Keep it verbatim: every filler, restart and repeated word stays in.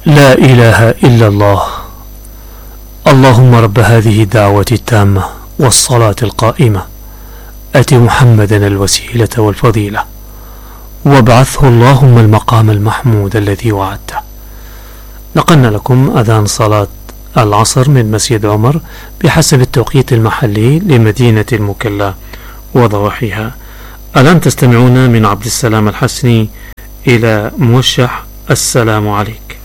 لا إله إلا الله. اللهم رب هذه الدعوة التامة والصلاة القائمة آت محمدا الوسيلة والفضيلة وابعثه اللهم المقام المحمود الذي وعدته. نقلنا لكم أذان صلاة العصر من مسجد عمر بحسب التوقيت المحلي لمدينة المكلا وضواحيها. الآن تستمعون من عبد السلام الحسني إلى موشح. السلام عليك.